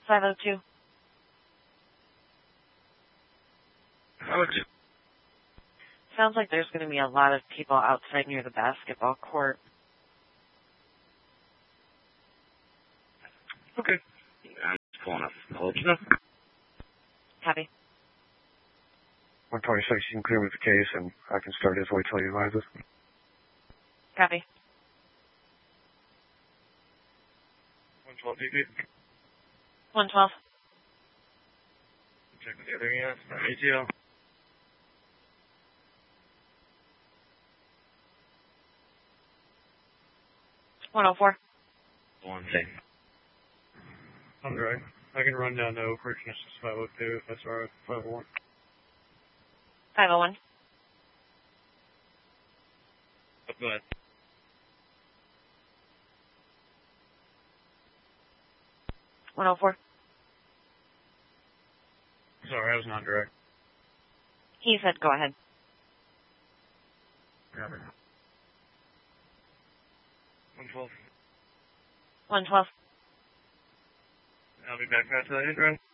502. 502. Sounds like there's going to be a lot of people outside near the basketball court. Okay. I'm just pulling up. I'll let you know. Copy. 126, you can clear with the case, and I can start his wait till he advises. Copy. 112, DP. 112. Check with the other units. ATL. 104. One thing. I'm right. I can run down to Oak Ridge and it's 502 if that's alright. 501. 501. Go ahead. 104. Sorry, I was not direct. He said go ahead. Robert. 112. 112. I'll be back after that, right?